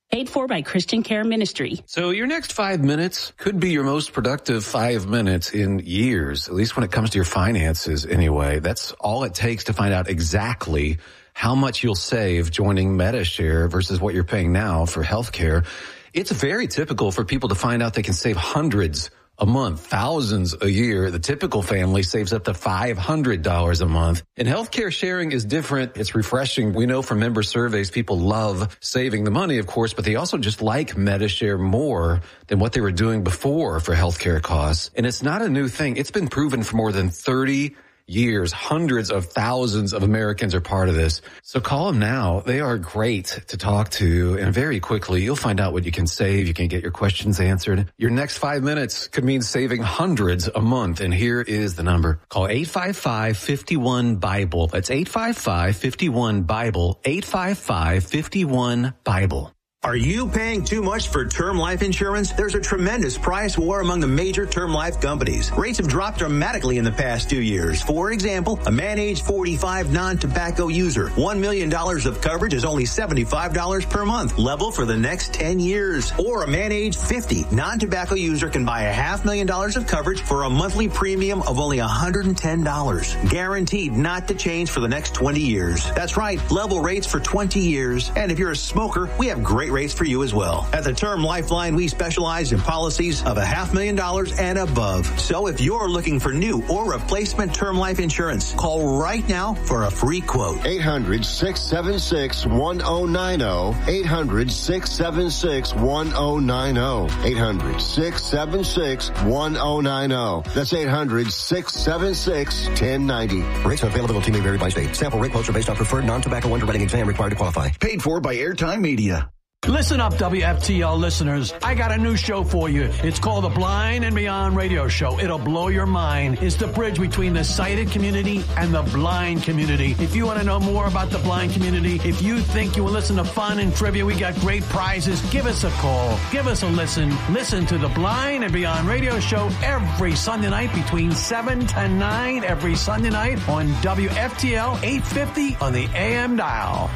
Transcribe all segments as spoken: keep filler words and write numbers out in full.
Paid for by Christian Care Ministry. So your next five minutes could be your most productive five minutes in years, at least when it comes to your finances anyway. That's all it takes to find out exactly how much you'll save joining MediShare versus what you're paying now for healthcare. It's very typical for people to find out they can save hundreds a month, thousands a year. The typical family saves up to five hundred dollars a month. And healthcare sharing is different. It's refreshing. We know from member surveys, people love saving the money, of course, but they also just like MediShare more than what they were doing before for healthcare costs. And it's not a new thing. It's been proven for more than thirty years. Hundreds of thousands of Americans are part of this. So call them now. They are great to talk to. And very quickly, you'll find out what you can save. You can get your questions answered. Your next five minutes could mean saving hundreds a month. And here is the number. Call eight five five, five one, Bible. That's eight five five, five one, Bible. eight five five, five one, Bible. Are you paying too much for term life insurance? There's a tremendous price war among the major term life companies. Rates have dropped dramatically in the past two years. For example, a man age forty-five non-tobacco user, one million dollars of coverage is only seventy-five dollars per month, level for the next ten years. Or a man age fifty non-tobacco user can buy a half million dollars of coverage for a monthly premium of only one hundred ten dollars. Guaranteed not to change for the next twenty years. That's right, level rates for twenty years. And if you're a smoker, we have great rates for you as well. At the Term Lifeline, we specialize in policies of a half million dollars and above. So if you're looking for new or replacement term life insurance, call right now for a free quote. eight hundred, six seven six, one oh nine oh. eight hundred, six seven six, one oh nine oh. eight hundred, six seven six, one oh nine oh. That's eight hundred, six seven six, one oh nine oh. Rates and availability may vary by state. Sample rate quotes are based on preferred non-tobacco underwriting exam required to qualify. Paid for by Airtime Media. Listen up, W F T L listeners. I got a new show for you. It's called The Blind and Beyond Radio Show. It'll blow your mind. It's the bridge between the sighted community and the blind community. If you want to know more about the blind community, if you think you will listen to fun and trivia, we got great prizes. Give us a call. Give us a listen. Listen to The Blind and Beyond Radio Show every Sunday night between seven to nine every Sunday night on W F T L eight fifty on the A M dial.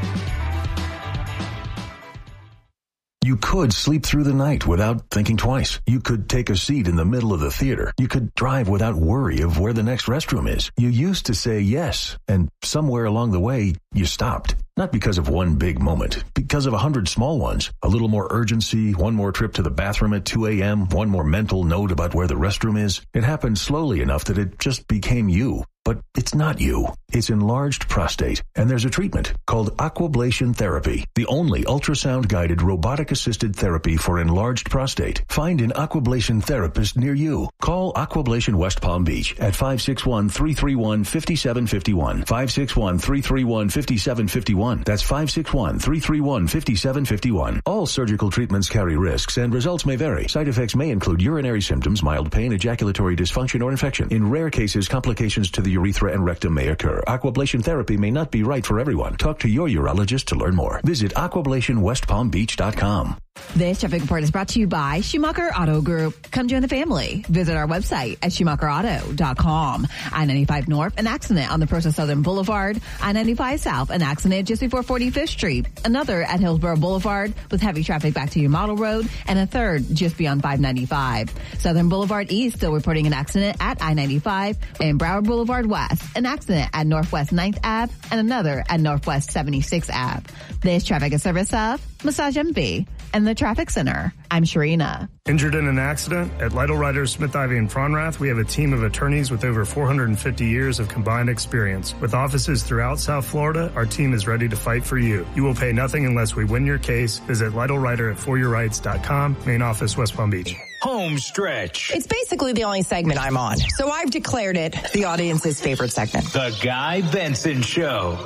You could sleep through the night without thinking twice. You could take a seat in the middle of the theater. You could drive without worry of where the next restroom is. You used to say yes, and somewhere along the way, you stopped. Not because of one big moment, because of a hundred small ones. A little more urgency, one more trip to the bathroom at two a.m., one more mental note about where the restroom is. It happened slowly enough that it just became you. But it's not you. It's enlarged prostate, and there's a treatment called Aquablation Therapy, the only ultrasound-guided robotic-assisted therapy for enlarged prostate. Find an Aquablation therapist near you. Call Aquablation West Palm Beach at five six one, three three one, five seven five one, five six one, three three one, five seven five one. That's five six one, three three one, five seven five one. All surgical treatments carry risks, and results may vary. Side effects may include urinary symptoms, mild pain, ejaculatory dysfunction, or infection. In rare cases, complications to the urethra and rectum may occur. Aquablation therapy may not be right for everyone. Talk to your urologist to learn more. Visit aquablation west palm beach dot com. This traffic report is brought to you by Schumacher Auto Group. Come join the family. Visit our website at schumacher auto dot com. I ninety-five North, an accident on the Process Southern Boulevard. I ninety-five South, an accident just before forty-fifth Street. Another at Hillsborough Boulevard with heavy traffic back to your model road. And a third just beyond five ninety-five. Southern Boulevard East still reporting an accident at I ninety-five. And Broward Boulevard West, an accident at Northwest ninth Avenue and another at Northwest seventy-sixth Avenue. This traffic is service of Massage M V and the Traffic Center. I'm Sharina. Injured in an accident? At Lytle Writers, Smith Ivy, and Fronrath, we have a team of attorneys with over four hundred fifty years of combined experience. With offices throughout South Florida, our team is ready to fight for you. You will pay nothing unless we win your case. Visit Lytle Writer at for your rights dot com. Main office, West Palm Beach. Home stretch. It's basically the only segment I'm on, so I've declared it the audience's favorite segment. The Guy Benson Show.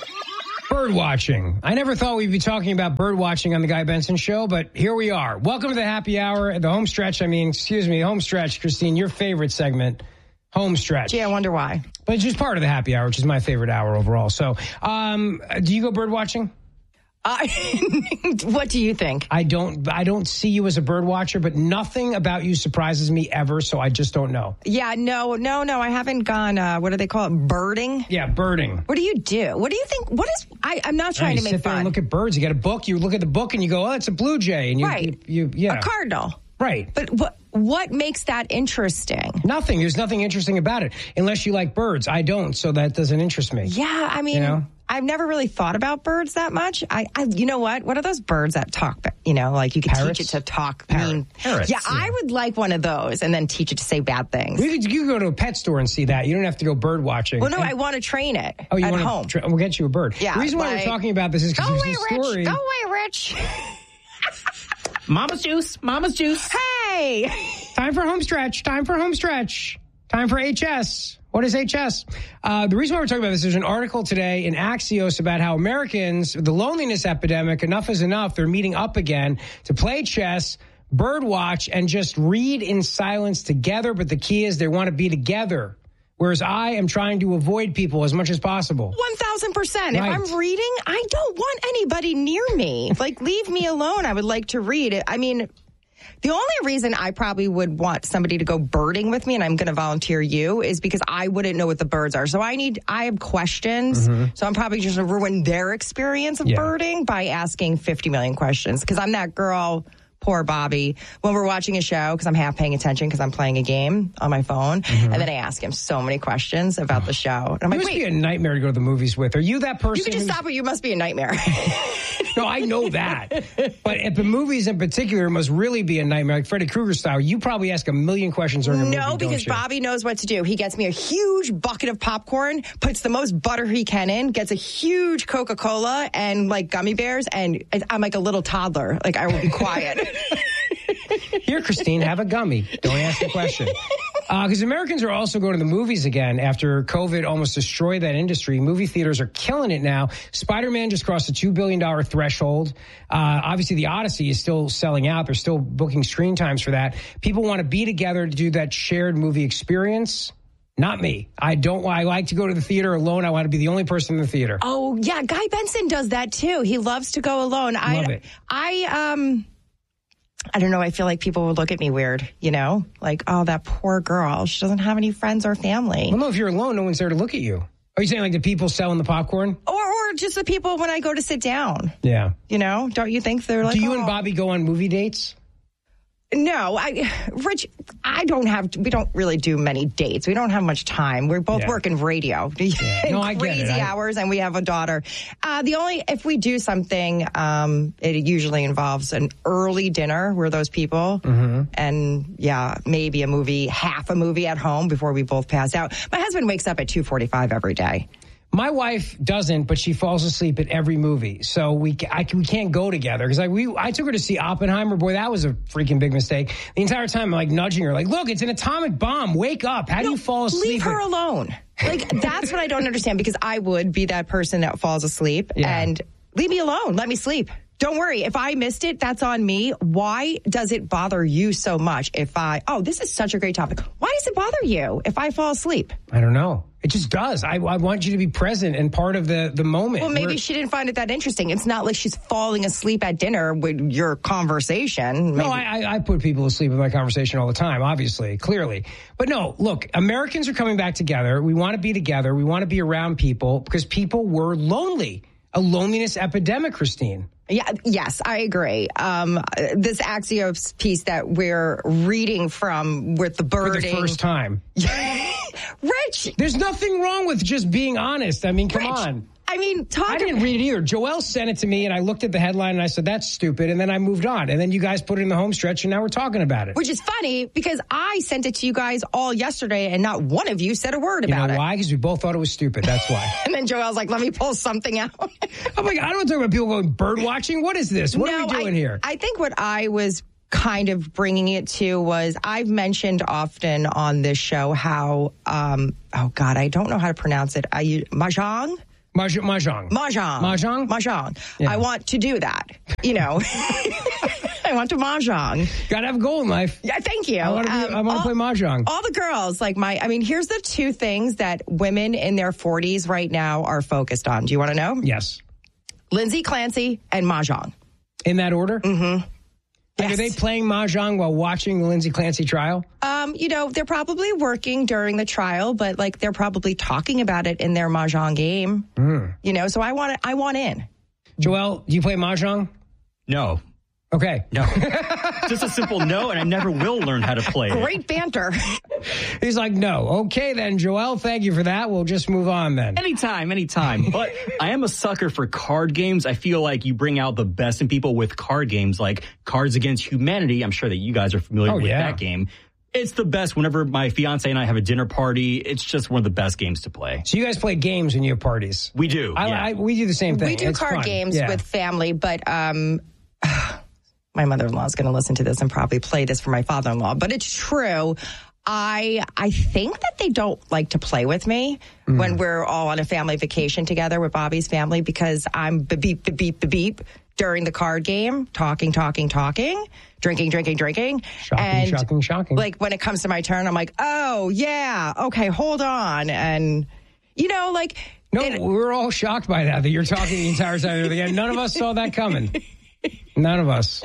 Bird watching. I never thought we'd be talking about bird watching on the Guy Benson Show, but here we are. Welcome to the happy hour, the home stretch. I mean, excuse me, home stretch, Christine, your favorite segment, home stretch. Gee, I wonder why. But it's just part of the happy hour, which is my favorite hour overall. So, um, do you go bird watching? Uh, what do you think? I don't I don't see you as a bird watcher, but nothing about you surprises me ever, so I just don't know. Yeah, no, no, no. I haven't gone, uh, what do they call it? Birding? Yeah, birding. What do you do? What do you think? What is, I, I'm not trying yeah, to make sit there fun. and look at birds. You get a book, you look at the book and you go, oh, it's a blue jay. And you, right. You, you, yeah. A cardinal. Right. But what what makes that interesting? Nothing. There's nothing interesting about it, unless you like birds. I don't, so that doesn't interest me. Yeah, I mean, you know? I've never really thought about birds that much. I, I, you know what? What are those birds that talk? You know, like you could Parrots? teach it to talk. Parrot. Mean, Parrots, yeah, yeah, I would like one of those and then teach it to say bad things. You could, you could go to a pet store and see that. You don't have to go bird watching. Well, no, and, I want to train it oh, you at wanna home. Tra- we'll get you a bird. Yeah, the reason why like, we're talking about this is because go there's away, this Rich. story. Go away, Rich. Mama's juice. Mama's juice. Hey. Time for home stretch. Time for home stretch. Time for H S. What is H S? Uh, the reason why we're talking about this, there's an article today in Axios about how Americans, the loneliness epidemic, enough is enough. They're meeting up again to play chess, bird watch, and just read in silence together. But the key is they want to be together. Whereas I am trying to avoid people as much as possible. one thousand percent. Right. If I'm reading, I don't want anybody near me. Like, leave me alone. I would like to read it. I mean, the only reason I probably would want somebody to go birding with me, and I'm going to volunteer you, is because I wouldn't know what the birds are. So I need, I have questions. Mm-hmm. So I'm probably just going to ruin their experience of yeah. birding by asking fifty million questions. Because I'm that girl, poor Bobby, when we're watching a show, because I'm half paying attention because I'm playing a game on my phone. Mm-hmm. And then I ask him so many questions about the show. And I'm you like, must wait. be a nightmare to go to the movies with. Are you that person? You can just stop it. You must be a nightmare. No, I know that. But at the movies in particular, it must really be a nightmare. Like Freddy Krueger style, you probably ask a million questions during a movie, No, because Bobby knows what to do. He gets me a huge bucket of popcorn, puts the most butter he can in, gets a huge Coca-Cola and like gummy bears, and I'm like a little toddler. Like, I will be quiet. Here, Christine, have a gummy. Don't ask a question. Because uh, Americans are also going to the movies again after COVID almost destroyed that industry. Movie theaters are killing it now. Spider-Man just crossed the two billion dollars threshold. Uh, obviously, the Odyssey is still selling out. They're still booking screen times for that. People want to be together to do that shared movie experience. Not me. I don't. I like to go to the theater alone. I want to be the only person in the theater. Oh, yeah. Guy Benson does that, too. He loves to go alone. Love I, it. I, um... I don't know. I feel like people would look at me weird, you know? Like, oh, that poor girl. She doesn't have any friends or family. Well, no, if you're alone, no one's there to look at you. Are you saying like the people selling the popcorn? Or or just the people when I go to sit down. Yeah. You know? Don't you think they're like, Do you oh. and Bobby go on movie dates? No, I, Rich, I don't have, we don't really do many dates. We don't have much time. We're both yeah. working radio. Yeah. No, I get crazy it. I... hours, and we have a daughter. Uh, the only, if we do something, um, it usually involves an early dinner. We're those people. Mm-hmm. And yeah, maybe a movie, half a movie at home before we both pass out. My husband wakes up at two forty-five every day. My wife doesn't, but she falls asleep at every movie. So we I, we can't go together. Because like we, I took her to see Oppenheimer. Boy, that was a freaking big mistake. The entire time I'm like nudging her, like, look, it's an atomic bomb. Wake up. How do no, you fall asleep? Leave her alone. Like, that's what I don't understand, because I would be that person that falls asleep. Yeah. And leave me alone. Let me sleep. Don't worry. If I missed it, that's on me. Why does it bother you so much if I, oh, this is such a great topic. Why does it bother you if I fall asleep? I don't know. It just does. I, I want you to be present and part of the, the moment. Well, maybe We're, she didn't find it that interesting. It's not like she's falling asleep at dinner with your conversation. Maybe. No, I, I put people asleep with my conversation all the time, obviously, clearly. But no, look, Americans are coming back together. We want to be together. We want to be around people because people were lonely. A loneliness epidemic, Christine. Yeah, yes, I agree. Um, this Axios piece that we're reading from with the birding. For the first time. Rich! There's nothing wrong with just being honest. I mean, come Rich, on. I mean, talk I didn't read it either. Joelle sent it to me, and I looked at the headline, and I said, that's stupid, and then I moved on. And then you guys put it in the home stretch, and now we're talking about it. Which is funny, because I sent it to you guys all yesterday, and not one of you said a word you about it. You know why? Because we both thought it was stupid. That's why. And then Joelle's like, let me pull something out. I'm like, I don't talk about people going bird watching. What is this? What no, are we doing I, here? I think what I was kind of bringing it to was I've mentioned often on this show how, um, oh, God, I don't know how to pronounce it. I, Mahjong? Maj- Mahjong. Mahjong. Mahjong? Mahjong. Yeah. I want to do that, you know. I want to Mahjong. Gotta have a goal in life. Yeah, thank you. I want to um, play Mahjong. All the girls, like my, I mean, here's the two things that women in their forties right now are focused on. Do you want to know? Yes. Lindsay Clancy, and Mahjong. In that order? Mm-hmm. Like, Yes. are they playing Mahjong while watching the Lindsay Clancy trial? Um, you know, they're probably working during the trial, but like they're probably talking about it in their Mahjong game. Mm. You know, so I want I want in. Joel, do you play Mahjong? No. Okay. No. Just a simple no, and I never will learn how to play it. Great banter. He's like, no. Okay, then, Joel, thank you for that. We'll just move on then. Anytime, anytime. But I am a sucker for card games. I feel like you bring out the best in people with card games like Cards Against Humanity. I'm sure that you guys are familiar Oh, with yeah. that game. It's the best whenever my fiance and I have a dinner party. It's just one of the best games to play. So you guys play games when you have parties? We do. I, yeah. I, we do the same thing. We do It's card fun. games Yeah. with family, but um, my mother-in-law is going to listen to this and probably play this for my father-in-law. But it's true. I I think that they don't like to play with me mm. when we're all on a family vacation together with Bobby's family because I'm beep, beep, beep, beep, beep during the card game, talking, talking, talking, drinking, drinking, drinking. Shocking, and shocking, shocking. Like when it comes to my turn, I'm like, oh, yeah, okay, hold on. And, you know, like. No, it, we're all shocked by that, that you're talking the entire time. Again, none of us saw that coming. None of us.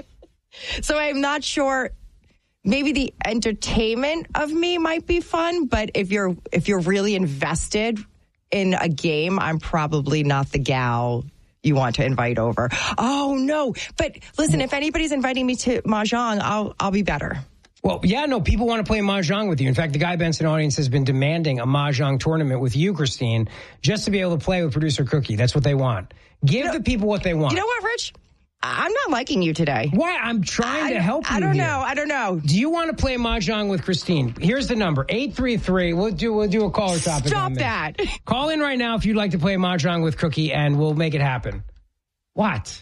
So I'm not sure. Maybe the entertainment of me might be fun, but if you're if you're really invested in a game, I'm probably not the gal you want to invite over. Oh no! But listen, if anybody's inviting me to Mahjong, I'll I'll be better. Well, yeah, no, people want to play Mahjong with you. In fact, the Guy Benson audience has been demanding a Mahjong tournament with you, Christine, just to be able to play with producer Cookie. That's what they want. Give you know, the people what they want. You know what, Rich? I'm not liking you today. Why? I'm trying I, to help you. I don't here. know. I don't know. Do you want to play Mahjong with Christine? Here's the number: eight three three. We'll do we'll do a caller topic. Stop that. Call in right now if you'd like to play Mahjong with Cookie, and we'll make it happen. What?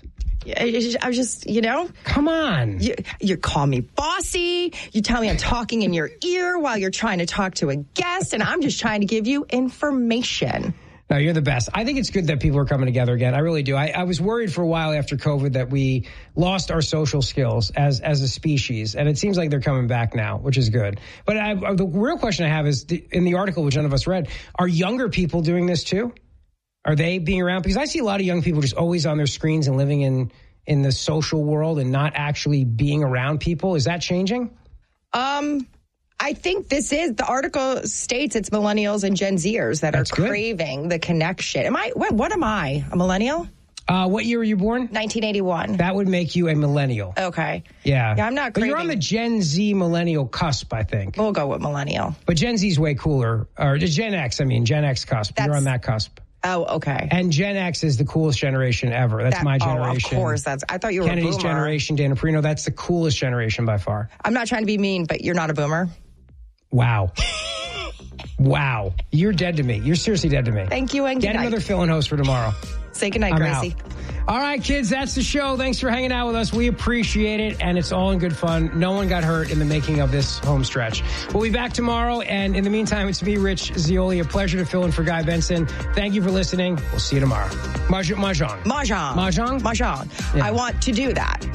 I was just, you know. Come on. You, you call me bossy. You tell me I'm talking in your ear while you're trying to talk to a guest, and I'm just trying to give you information. No, you're the best. I think it's good that people are coming together again. I really do. I, I was worried for a while after COVID that we lost our social skills as as a species, and it seems like they're coming back now, which is good. But I, the real question I have is, in the article, which none of us read, are younger people doing this too? Are they being around? Because I see a lot of young people just always on their screens and living in, in the social world and not actually being around people. Is that changing? Um... I think this is, the article states it's millennials and Gen Zers that That's are good. craving the connection. Am I, what, what am I? A millennial? Uh, what year were you born? nineteen eighty-one. That would make you a millennial. Okay. Yeah. Yeah, I'm not But craving. you're on the Gen Z millennial cusp, I think. We'll go with millennial. But Gen Z's way cooler. Or Gen X, I mean, Gen X cusp. That's, you're on that cusp. Oh, okay. And Gen X is the coolest generation ever. That's that, my generation. Oh, of course. That's. I thought you were Kennedy's a boomer. generation, Dana Perino, that's the coolest generation by far. I'm not trying to be mean, but you're not a boomer. Wow. Wow. You're dead to me. You're seriously dead to me. Thank you, and Get good night. another fill-in host for tomorrow. Say goodnight, I'm Gracie. Out. All right, kids, that's the show. Thanks for hanging out with us. We appreciate it, and it's all in good fun. No one got hurt in the making of this home stretch. We'll be back tomorrow, and in the meantime, it's me, Rich Zeoli. A pleasure to fill in for Guy Benson. Thank you for listening. We'll see you tomorrow. Maj- Mahjong. Mahjong. Mahjong? Mahjong. Yeah. I want to do that.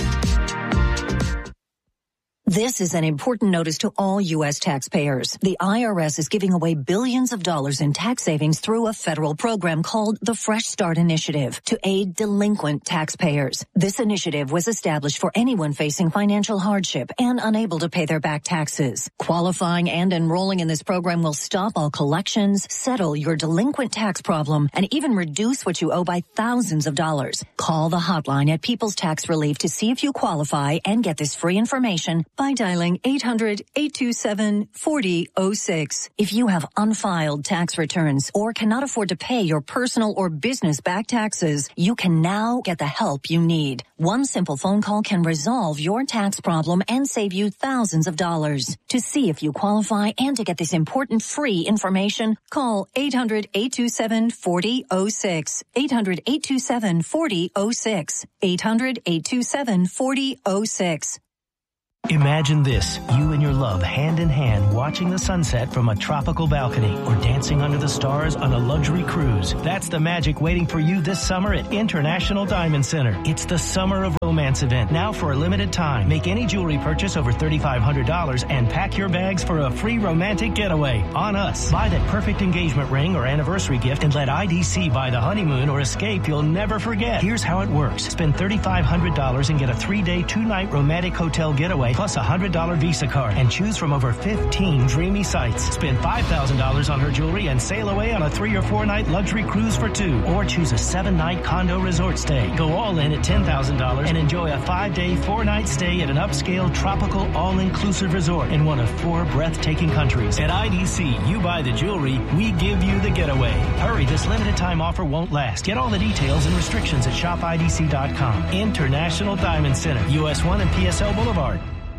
This is an important notice to all U S taxpayers. The I R S is giving away billions of dollars in tax savings through a federal program called the Fresh Start Initiative to aid delinquent taxpayers. This initiative was established for anyone facing financial hardship and unable to pay their back taxes. Qualifying and enrolling in this program will stop all collections, settle your delinquent tax problem, and even reduce what you owe by thousands of dollars. Call the hotline at People's Tax Relief to see if you qualify and get this free information by dialing eight hundred, eight two seven, four zero zero six. If you have unfiled tax returns or cannot afford to pay your personal or business back taxes, you can now get the help you need. One simple phone call can resolve your tax problem and save you thousands of dollars. To see if you qualify and to get this important free information, call eight hundred, eight two seven, four zero zero six. eight hundred, eight two seven, four zero zero six. eight hundred, eight two seven, four zero zero six. Imagine this, you and your love hand in hand watching the sunset from a tropical balcony or dancing under the stars on a luxury cruise. That's the magic waiting for you this summer at International Diamond Center. It's the summer of Romance event now for a limited time. Make any jewelry purchase over three thousand five hundred dollars and pack your bags for a free romantic getaway on us. Buy that perfect engagement ring or anniversary gift and let I D C buy the honeymoon or escape you'll never forget. Here's how it works. Spend three thousand five hundred dollars and get a three-day, two-night romantic hotel getaway plus a one hundred dollars Visa card and choose from over fifteen dreamy sites. Spend five thousand dollars on her jewelry and sail away on a three or four-night luxury cruise for two. Or choose a seven-night condo resort stay. Go all in at ten thousand dollars and enjoy a five-day, four-night stay at an upscale, tropical, all-inclusive resort in one of four breathtaking countries. At I D C, you buy the jewelry, we give you the getaway. Hurry, this limited time offer won't last. Get all the details and restrictions at shop I D C dot com. International Diamond Center, U S one and P S L Boulevard.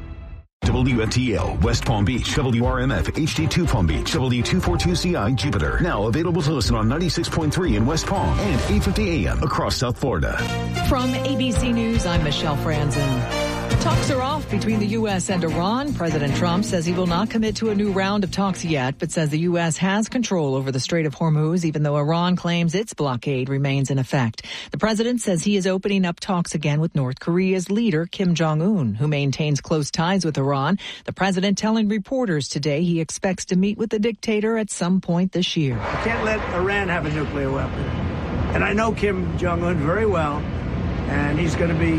W F T L, West Palm Beach, W R M F, H D two Palm Beach, W two forty-two C I, Jupiter. Now available to listen on ninety-six point three in West Palm and eight fifty A M across South Florida. From A B C News, I'm Michelle Franzen. Talks are off between the U S and Iran. President Trump says he will not commit to a new round of talks yet, but says the U S has control over the Strait of Hormuz, even though Iran claims its blockade remains in effect. The president says he is opening up talks again with North Korea's leader, Kim Jong-un, who maintains close ties with Iran. The president telling reporters today he expects to meet with the dictator at some point this year. You can't let Iran have a nuclear weapon. And I know Kim Jong-un very well, and he's going to be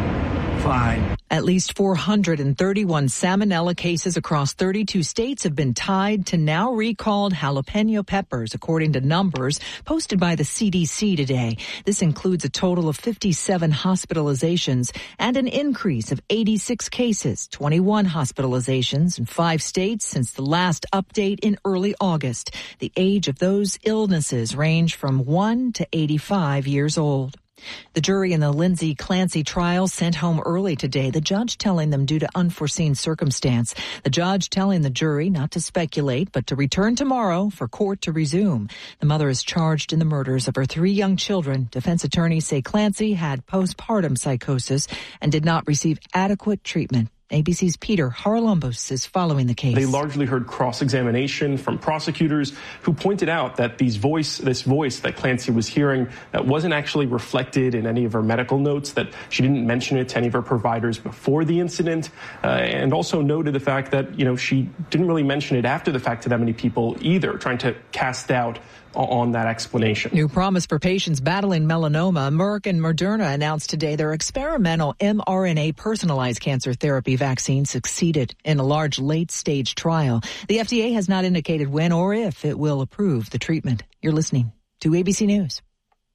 fine. At least four hundred thirty-one salmonella cases across thirty-two states have been tied to now recalled jalapeno peppers, according to numbers posted by the C D C today. This includes a total of fifty-seven hospitalizations and an increase of eighty-six cases, twenty-one hospitalizations in five states since the last update in early August. The age of those illnesses range from one to eighty-five years old. The jury in the Lindsay Clancy trial sent home early today, the judge telling them due to unforeseen circumstance. The judge telling the jury not to speculate, but to return tomorrow for court to resume. The mother is charged in the murders of her three young children. Defense attorneys say Clancy had postpartum psychosis and did not receive adequate treatment. A B C's Peter Haralambos is following the case. They largely heard cross-examination from prosecutors who pointed out that these voice, this voice that Clancy was hearing that wasn't actually reflected in any of her medical notes, that she didn't mention it to any of her providers before the incident, uh, and also noted the fact that, you know, she didn't really mention it after the fact to that many people either, trying to cast doubt on that explanation. New promise for patients battling melanoma. Merck and Moderna announced today their experimental mRNA personalized cancer therapy vaccine succeeded in a large late-stage trial. The F D A has not indicated when or if it will approve the treatment. You're listening to A B C News.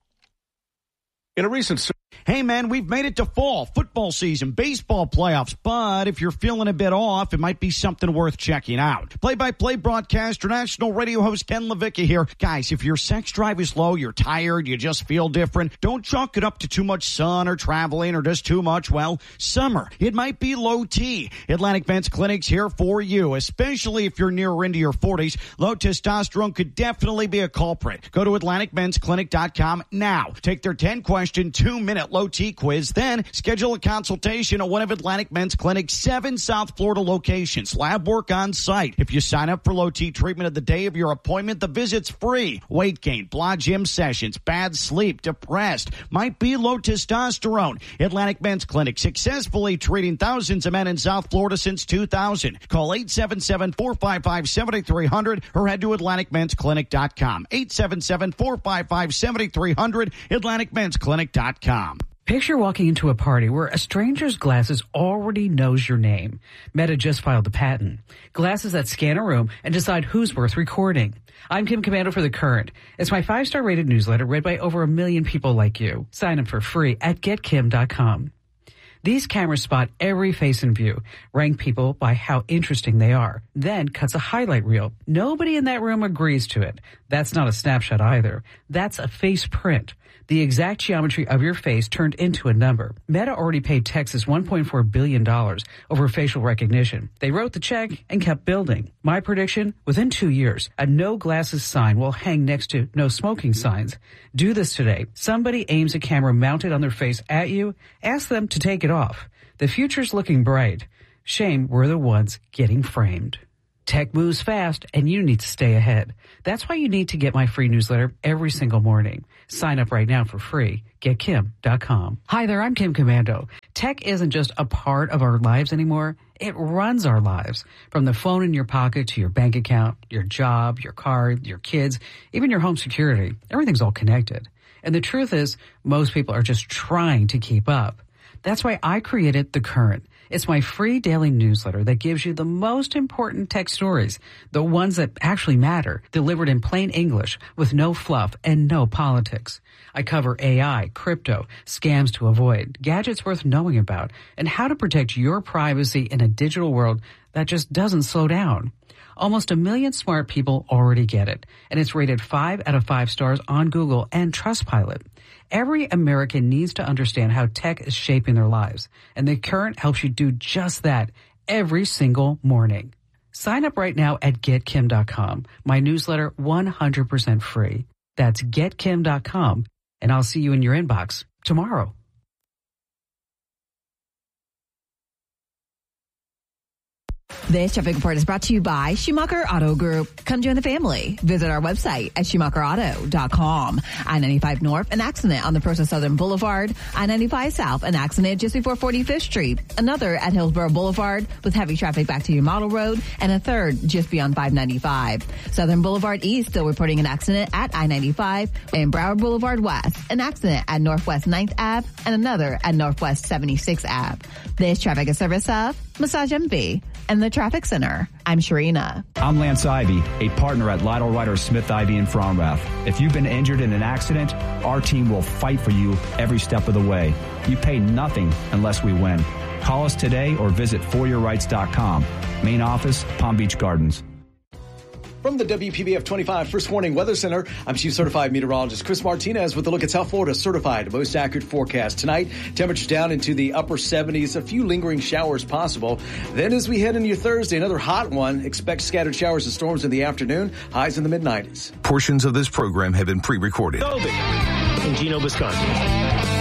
In a recent Hey, man, we've made it to fall, football season, baseball playoffs. But if you're feeling a bit off, it might be something worth checking out. Play-by-play broadcaster, national radio host Ken Levicka here. Guys, if your sex drive is low, you're tired, you just feel different, don't chalk it up to too much sun or traveling or just too much, well, summer. It might be low T. Atlantic Men's Clinic's here for you, especially if you're near or into your forties. Low testosterone could definitely be a culprit. Go to Atlantic Men's Clinic dot com now. Take their ten-question, two-minute low T quiz, then schedule a consultation at one of Atlantic Men's Clinic's seven South Florida locations. Lab work on site. If you sign up for low T treatment at the day of your appointment, the visit's free. Weight gain, blah gym sessions, bad sleep, depressed, might be low testosterone. Atlantic Men's Clinic, successfully treating thousands of men in South Florida since two thousand. Call eight seven seven, four five five, seven three zero zero or head to Atlantic Men's Clinic dot com. eight seven seven, four five five, seven three zero zero, Atlantic Men's Clinic dot com. Picture walking into a party where a stranger's glasses already knows your name. Meta just filed a patent. Glasses that scan a room and decide who's worth recording. I'm Kim Commando for The Current. It's my five-star rated newsletter read by over a million people like you. Sign up for free at get kim dot com. These cameras spot every face in view, rank people by how interesting they are, then cuts a highlight reel. Nobody in that room agrees to it. That's not a snapshot either. That's a face print. The exact geometry of your face turned into a number. Meta already paid Texas one point four billion dollars over facial recognition. They wrote the check and kept building. My prediction, within two years, a no glasses sign will hang next to no smoking signs. Do this today. Somebody aims a camera mounted on their face at you, ask them to take it off. The future's looking bright. Shame we're the ones getting framed. Tech moves fast, and you need to stay ahead. That's why you need to get my free newsletter every single morning. Sign up right now for free. Get Kim dot com. Hi there, I'm Kim Commando. Tech isn't just a part of our lives anymore. It runs our lives. From the phone in your pocket to your bank account, your job, your car, your kids, even your home security. Everything's all connected. And the truth is, most people are just trying to keep up. That's why I created The Current. It's my free daily newsletter that gives you the most important tech stories, the ones that actually matter, delivered in plain English with no fluff and no politics. I cover A I, crypto, scams to avoid, gadgets worth knowing about, and how to protect your privacy in a digital world that just doesn't slow down. Almost a million smart people already get it, and it's rated five out of five stars on Google and Trustpilot. Every American needs to understand how tech is shaping their lives, and The Current helps you do just that every single morning. Sign up right now at Get Kim dot com. My newsletter, one hundred percent free. That's Get Kim dot com, and I'll see you in your inbox tomorrow. This traffic report is brought to you by Schumacher Auto Group. Come join the family. Visit our website at Schumacher Auto dot com. I ninety-five North, an accident on the Process Southern Boulevard. I ninety-five South, an accident just before forty-fifth Street. Another at Hillsborough Boulevard with heavy traffic back to your model road. And a third just beyond five ninety-five. Southern Boulevard East still reporting an accident at I ninety-five. And Broward Boulevard West, an accident at Northwest ninth Avenue and another at Northwest seventy-sixth Avenue. This traffic is service of Massage M V and the Traffic Center. I'm Sharina. I'm Lance Ivy, a partner at Lytle Ryder Smith Ivy in Fromrath. If you've been injured in an accident, our team will fight for you every step of the way. You pay nothing unless we win. Call us today or visit for your rights dot com. Main office, Palm Beach Gardens. From the W P B F twenty-five First Warning Weather Center, I'm Chief Certified Meteorologist Chris Martinez with a look at South Florida's certified most accurate forecast. Tonight, temperatures down into the upper seventies, a few lingering showers possible. Then as we head into your Thursday, another hot one. Expect scattered showers and storms in the afternoon, highs in the mid nineties. Portions of this program have been pre-recorded. In Geno, Wisconsin.